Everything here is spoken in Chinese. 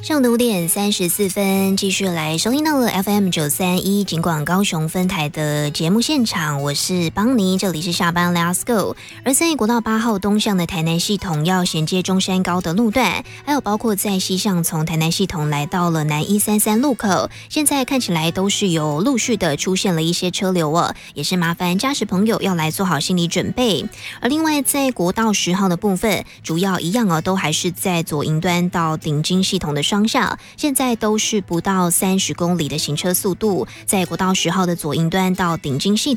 上午5:34，继续来收听到了 FM931 警广高雄分台的节目现场，我是邦尼，这里是下班 Let's Go。而在国道8号东向的台南系统要衔接中山高的路段，还有包括在西向从台南系统来到了南133路口，现在看起来都是有陆续的出现了一些车流哦，也是麻烦驾驶朋友要来做好心理准备。而另外在国道10号的部分，主要一样哦，都还是在左营端到顶金系统的双向，现在都是不到30公里的行车速度，在国道10号的左营端到顶金系统